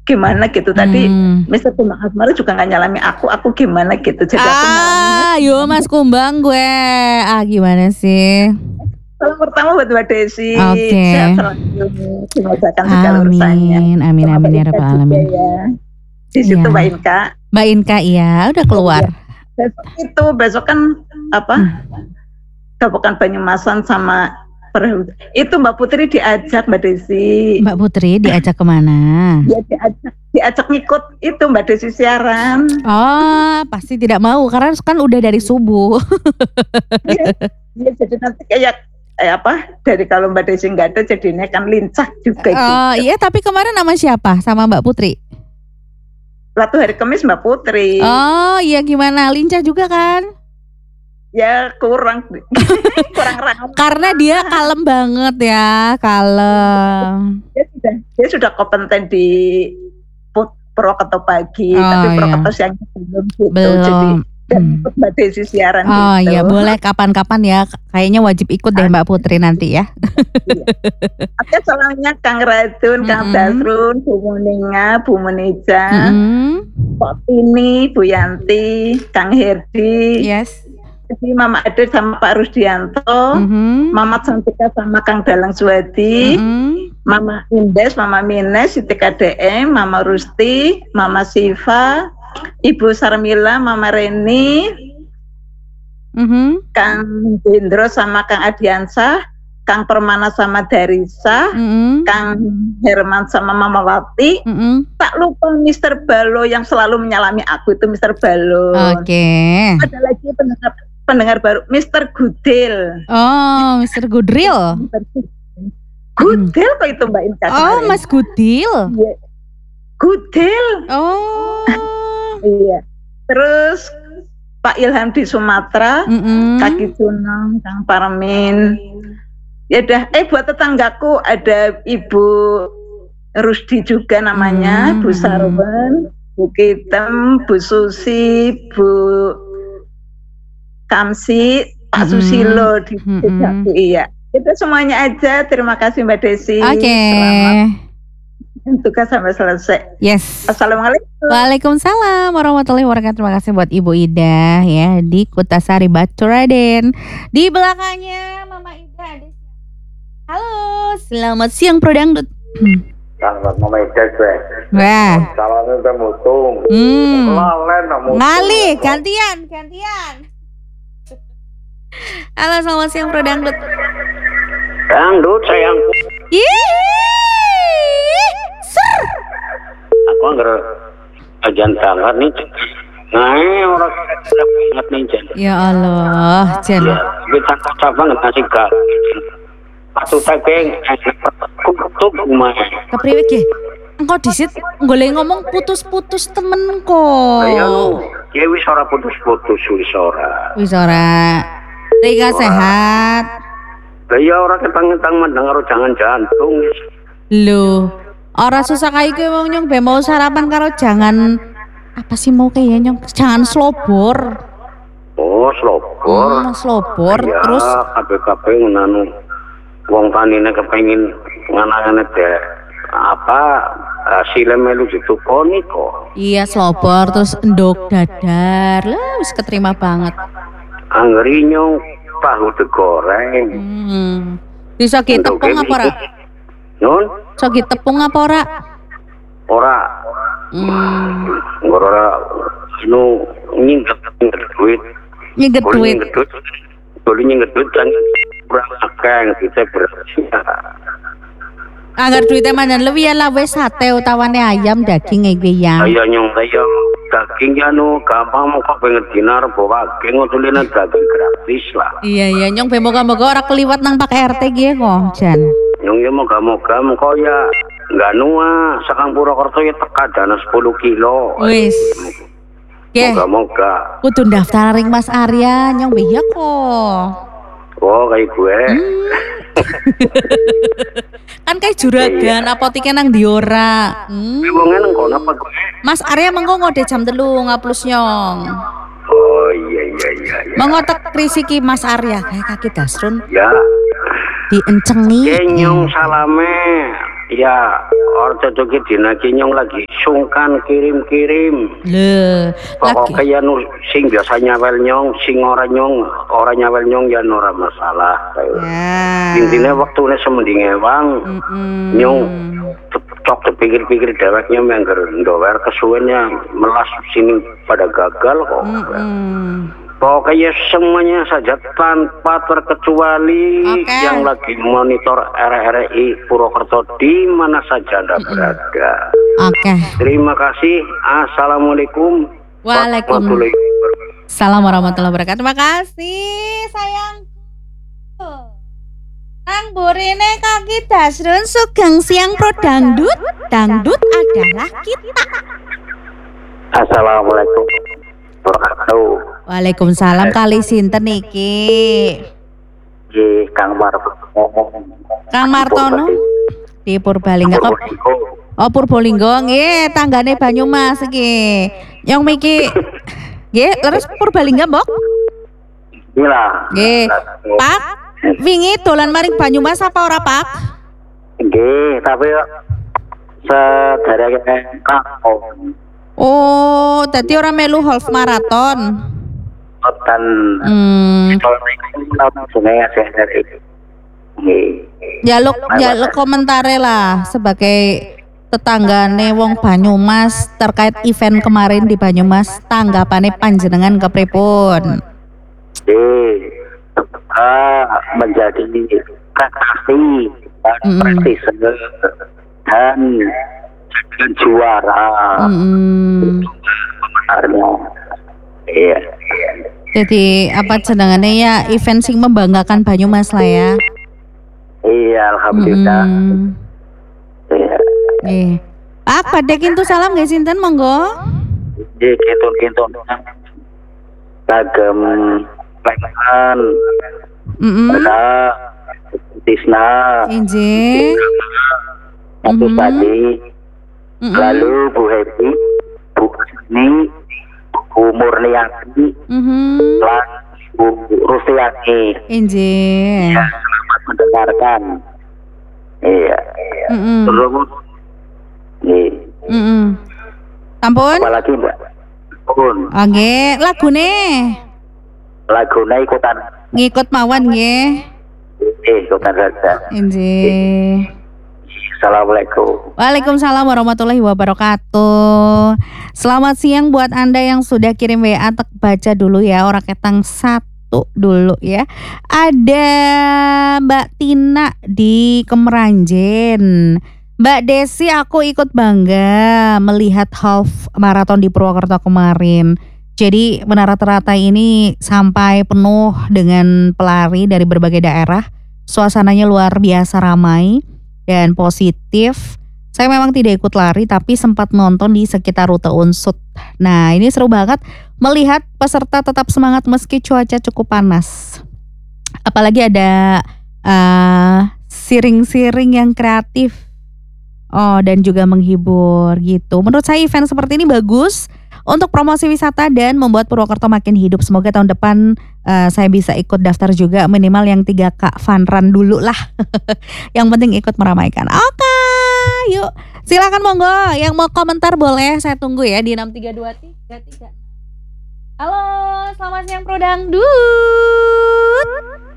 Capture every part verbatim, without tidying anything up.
gimana gitu. Tadi Hmm. mister Kumbang Asmara juga nggak nyalami aku, aku gimana gitu. Jadi aku Ah, nyalaminya. yo Mas Kumbang gue. Ah, gimana sih? Salam pertama buat Mbak Desi, Oke. sehat selalu, dimudahkan segala urusannya. Amin, amin, Sama amin Mbak ya Inka rabbal juga alamin. ya. Di situ Iya. Mbak Inka. Mbak Inka iya, udah keluar. Besok itu besok kan apa? Hmm. Kabupaten Banyumasan sama Perhut. Itu Mbak Putri diajak Mbak Desi. Mbak Putri diajak kemana? Dia diajak diajak ngikut itu Mbak Desi siaran. Oh, pasti tidak mau karena kan udah dari subuh. Iya, iya, jadi nanti kayak eh, apa? Dari kalau Mbak Desi nggak ada jadinya kan lincah juga Oh gitu. iya, tapi kemarin nama siapa? Sama Mbak Putri? Waktu hari Kamis Mbak Putri. Oh iya, gimana? Lincah juga kan? Ya kurang kurang ramah. Karena dia kalem banget ya, kalem. Dia sudah dia sudah kompeten di Put- Purwokerto pagi, Oh, tapi iya. Purwokerto siang belum gitu. Jadi Belum. dan Hmm. ikut Mbak Desi siaran Oh gitu. iya, boleh kapan-kapan ya. Kayaknya wajib ikut deh Mbak Putri nanti ya. Oke, salamnya Kang Radun, Kang Mm-mm. Dasrun, Bu Muninga, Bu Munija, Mm-mm. Pak Tini, Bu Yanti, Kang Herdi, Yes. jadi Mama Ade sama Pak Rusdianto, Mhm. Mama Santika sama Kang Dalang Suwadi, Mm-mm. Mama Indes, Mama Mines, Siti K D M, Mama Rusti, Mama Siva, Ibu Sarmila, Mama Reni, Mhm. Kang Hendro sama Kang Adiansah, Kang Permana sama Darisa, Mm-mm. Kang Herman sama Mama Wati. Mm-mm. Tak lupa mister Balo yang selalu menyalami aku itu mister Balo. Oke. Ada lagi pendengar pendengar baru mister Gudel. Oh, mister Gudril. Gudel kok itu Mbak Inka Oh, kemarin? Mas Gudil. Iya. Gudel. Oh. Iya. Terus Pak Ilham di Sumatera, Mm-mm. Kaki Junong, Kang Parmin. Ya udah, eh buat tetanggaku ada Ibu Rusdi juga namanya, Hmm. Bu Sarwen, Bu Kitem, Bu Susi, Bu Kamsi, Pak Mm-mm. Susilo di Mm-mm. Dukcapil, iya. Itu semuanya aja. Terima kasih Mbak Desi. Oke. Selamat tugas sampai selesai. Yes. Assalamualaikum. Waalaikumsalam warahmatullahi wabarakatuh. Terima kasih buat Ibu Ida ya di Kutasari Batu Raden. Di belakangnya Mama Ida ada. Halo, selamat siang Pro Dangdut. Hmm. Selamat Mama Ida gue. Wah. Salamnya udah mutung. Hmm. Lalen nak mutung. Ngali, gantian, gantian. Halo, selamat siang Pro Dangdut. Dangdut sayangku. Ih, ser. Aku anggar ajan tanggal nih. Nah, orang sudah banget nih Jan. Ya Allah, Jen. Ya, kita kacabang ngasih gak. Patu tepeng, kutuk rumah. Kepriwe ge? Engko disit golek ngomong putus-putus temen kok. Ya lu, ya wis ora putus-putus wis ora. Wis ora. Rika sehat. Lah ya ora ketang-ketang mendengar jangan jantung. Lho, ora susah kayak gue mau nyong be mau sarapan karo jangan apa sih mau kayak nyong jangan slobor. Oh, slobor. Hmm, slobor Ya, terus kabeh-kabeh nanu wong tanine kepengin nganane dek apa hasilnya melu ditukoni kok. iya slobor terus endok dadar. Lah wis keterima banget. Anggeri nyong tahu digoreng. Hmm. Bisa ki tepung apa ora? Nun, Sogi tepung apa ora? ora Hmm. ora anu nyingget duit. Nyeget Boleh duit. nyingget duit. Boleh nyingget duit kan kurang akeh kita bersih. Agar duitnya mandan lebih ya lah wes sate utawane ayam daging iki ya. Ayo nyong ayo daging ya nu gampang mau kok pengen dinar bawa daging ngotulina daging gratis lah. Iya iya nyong be moga-moga ora keliwat nang Pak R T ki kok, Jan. Nyong ya moga-moga mengko ya nggak nua sakang Purwokerto ya teka dana sepuluh kilo. Wis. Oke. Moga-moga. Kudu daftar ring Mas Arya nyong be ya kok. Oh kayak gue. Kan kayak juragan apoteknya nang Diora. Hmm. Gue wongnya nang kono apa gue? Mas Arya mengko ngode jam telu ngaplus nyong. Oh iya iya iya. iya. Mengko tek krisiki Mas Arya kayak kaki dasrun Ya. diencengi. Kenyong salame Ya, orang cocoknya dinagi nyong lagi sungkan kirim-kirim. Le, Pokoknya ya nu sing biasa nyawel nyong, sing ora nyong, ora nyawel nyong ya ora masalah. ya. Intinya waktunya semending ewang, Mm-mm. nyong cok dipikir-pikir deweknya mengger ndower kesuwennya melas sini pada gagal kok. Mm-mm. Pokoknya semuanya saja tanpa terkecuali Oke. yang lagi monitor R R I Purwokerto di mana saja Anda berada. Oke. Terima kasih. Assalamualaikum Waalaikumsalam. warahmatullahi wabarakatuh. Salam warahmatullahi wabarakatuh. Terima kasih sayangku. Kang Burine kaki dasrun sugeng siang pro dangdut. Dangdut adalah kita. Assalamualaikum warahmatullahi wabarakatuh. Waalaikumsalam kali sinten niki? Nggih, Kang Martono. Kang Martono di Purbalingga. Oh, oh Purbalingga nggih, tanggane Banyumas iki. Yang miki nggih, leres Purbalingga, Mbok? Inilah. Nggih. Pak, wingi dolan maring Banyumas apa ora, Pak? Nggih, tapi sedereke kakao. Oh, tadi orang melu half marathon. Dan Hmm. Nggih. Jaluk jaluk komentare lah sebagai tetanggane wong Banyumas terkait event kemarin di Banyumas, tanggapane panjenengan kepripun? Nggih. Ah, menjadi prestasi dan Mm-mm. prestise dan dan juara. Hmm. Sebenarnya. Iya. Jadi apa jenengane ya event sing membanggakan Banyumas lah ya. Iya, alhamdulillah. Hmm. Iya. Eh. Pak, badhe kintu salam nggih sinten monggo? Nggih, gitu-gitu. Kagem Lekan, Heeh. ada Tisna, Injih. Aku Mhm. tadi, Mm-mm. lalu Bu Happy, Bu Asni, Bu Murniati, Mhm. dan Bu Rustiati. Injih. Ya, selamat mendengarkan. Iya. Mm-mm. Terus, nih, Mm-mm. Sampun? apalagi Mbak? Pun, Oke, lagune lagunya ikutan, ngikut mawon nggih. eh, ikutan saja. Injih. Assalamualaikum. Waalaikumsalam warahmatullahi wabarakatuh. Selamat siang buat Anda yang sudah kirim W A, tek baca dulu ya, orang ketang satu dulu ya. Ada Mbak Tina di Kemeranjen. Mbak Desi, aku ikut bangga melihat half marathon di Purwokerto kemarin. Jadi Menara Teratai ini sampai penuh dengan pelari dari berbagai daerah. Suasananya luar biasa ramai dan positif. Saya memang tidak ikut lari tapi sempat nonton di sekitar rute Unsut. Nah, ini seru banget melihat peserta tetap semangat meski cuaca cukup panas. Apalagi ada uh, siring-siring yang kreatif. Oh, dan juga menghibur gitu. Menurut saya event seperti ini bagus untuk promosi wisata dan membuat Purwokerto makin hidup. Semoga tahun depan uh, saya bisa ikut daftar juga, minimal yang tiga K fun run dulu lah. Yang penting ikut meramaikan. Oke, yuk silakan monggo. Yang mau komentar boleh, saya tunggu ya di enam tiga dua tiga tiga. Halo, selamat siang Pro Dangdut.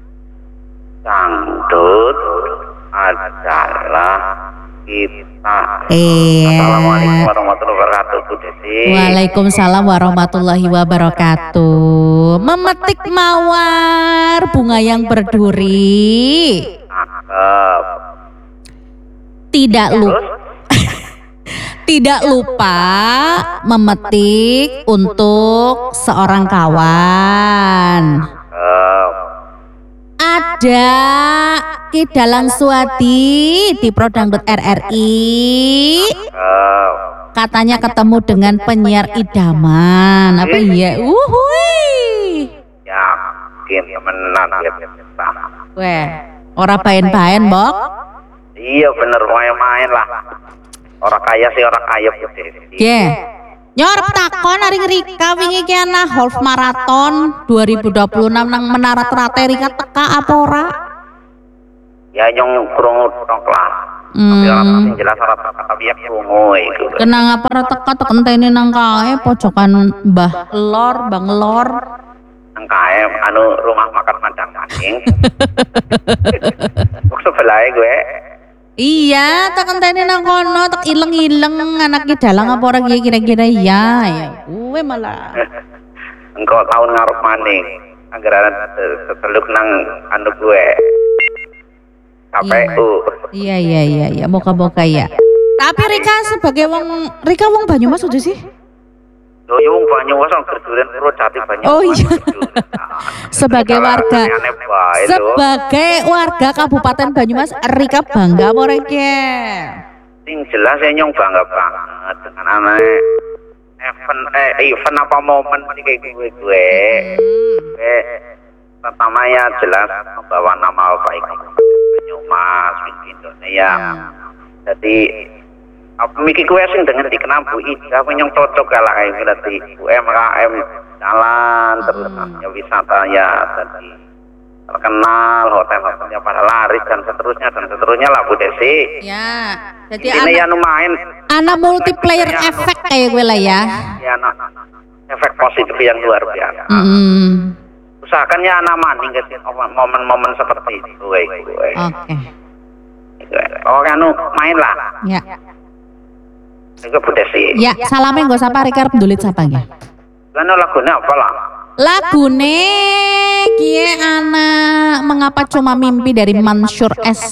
Dangdut adalah kita. Iya. Assalamualaikum warahmatullahi wabarakatuh, Bu Desi. Waalaikumsalam warahmatullahi wabarakatuh. Memetik mawar, bunga yang berduri. Cakep. Tidak lupa. Tidak lupa memetik untuk seorang kawan. Cakep. Ada Ki Dalang Suwadi di Pro Dangdut R R I. Cakep. Katanya ketemu dengan penyiar idaman. Apa iya? Uhui. Yakin temenan ya kita. Weh, ora baen-baen, Mbok. Iya bener, main-main lah. Orang kaya sih orang kaya, Bu Desi. Nggih. Nyorep takon aring Rika wingi ki ana half marathon dua ribu dua puluh enam nang Menara Teratai, Rika teka apa ora? Ya nyong kurang kurang kelas. Tapi ora Hmm. sing jelas ora tapi ya krungu iku. Kenang apa ora teko tek entene nang kae pojokan Mbah Lor, Bang Lor. Nang kae anu rumah makan Madang Maning. Kok sebelahe gue. Iya, tak entene nang kono, tak ileng-ileng anaknya dalang apa ora ki kira-kira ya. Ya gue malah. Engkau tahun ngarep maning. Anggaran seteluk nang anu gue. K P U. Iya iya iya iya, moga-moga ya. Tapi Rika sebagai wong Rika wong Banyumas udah sih? Yo yo wong Banyumas nang Gerduren Purwodadi Banyumas. Oh iya. Sebagai warga sebagai warga Kabupaten Banyumas, Rika bangga apa ora iki? Sing jelas ya nyong bangga banget dengan anak event eh event apa momen iki gue gue. Gue pertama ya jelas membawa nama baik Banyumas di Indonesia. Jadi apa mikir gue sing dengan dikenal Bu Ida nyong cocok kalah kayak berarti U M K M jalan terus ya wisata ya tadi terkenal hotel-hotelnya pada laris dan seterusnya dan seterusnya lah Bu Desi. Ya, jadi Ini ya lumayan anak multiplayer efek kayak gue lah ya. ya anak efek positif yang luar biasa. Mm. Usahakan ya anak maning ke momen-momen seperti itu gue gue. Oke. Oh anu main lah. Ya. Itu Bu Desi. Ya, salamnya gak sapa Rika arep ndulit sapa nggih. Anu lagunya apa lah? Lagune kie anak mengapa cuma mimpi dari Mansur S.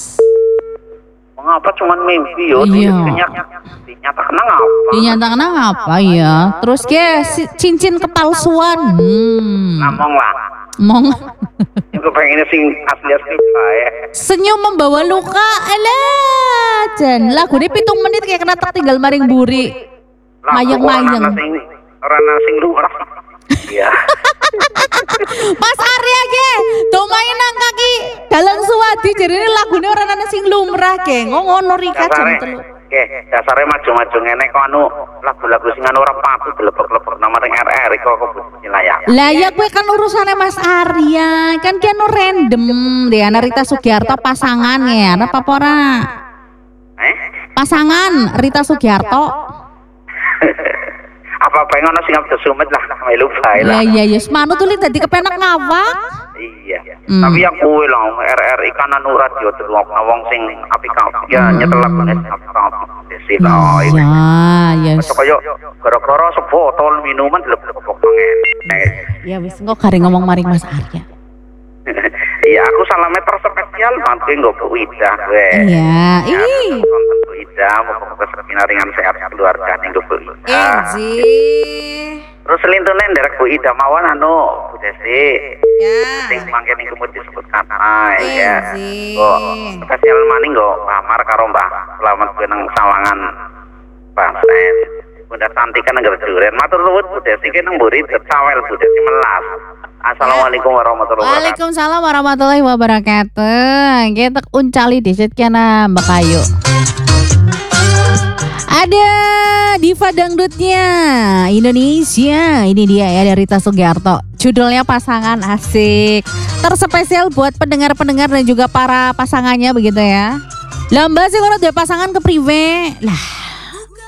Mengapa cuman mimpi yo? Iya. Dinyatakan apa? Dinyatakan apa ya? Terus kie si- cincin kepalsuan. Hmm. Ngomong lah. Mong Itu pengen sing asli-asli bae. senyum membawa luka. Alah, jan lagune pitung menit kayak kena tak tinggal maring buri. Mayang-mayang. Orang sing luar. Iya. Mas Arya ge, domain nang kaki dalan suwadi jarine lagune ora ana sing lumrah ge. Ngono Rika jam telu. Oke, dasarnya maju-maju ngene kok anu lagu-lagu sing anu ora patu dilebok-lebok nama ring R R kok kebutuhan layak. Lah ya gue kan urusannya Mas Arya, kan dia no random deh. Ana Rita Sugiarto pasangan ya, ada apa ora? Eh? Pasangan Rita Sugiarto. Apa pengen ono sing abdi sumet lah melu bae Ya lah. iya ya, semanu tuh tadi kepenak ngawak. Iya. Hmm. Tapi yang kuwi lah R R I kan anu radio delok wong sing apik-apik ya nyetel lagune apik-apik. Desi lah. Ya, ya. Masuk kaya gara-gara sebotol minuman dilebok-lebok pengen. Ya wis engko kare ngomong maring Mas Arya. Iya, aku salamnya terspesial bantu nggo Bu Ida gue. Iya, ih. Nonton Bu Ida, moga-moga seminar ringan sehat keluarga ning Bu Ida. Enji. Terus selintune nderek Bu Ida mawon anu Bu Desi. Ya. Sing mangke ning kumut disebut kata ya. Enji. Kok spesial maning nggo ngamar karo Mbah Selamat gue nang Sawangan Banten. Bunda Santika nang Gerduren. Matur nuwun Bu Desi ki nang mburi Sawel Bu Desi melas. Assalamualaikum warahmatullahi wabarakatuh. Waalaikumsalam warahmatullahi wabarakatuh. Kita uncali disit kana Mbak Kayu. Ada diva dangdutnya Indonesia. Ini dia ya dari Rita Sugiarto. Judulnya Pasangan, asik. Terspesial buat pendengar-pendengar dan juga para pasangannya begitu ya. Lamba sih kalau dia pasangan ke prive. Lah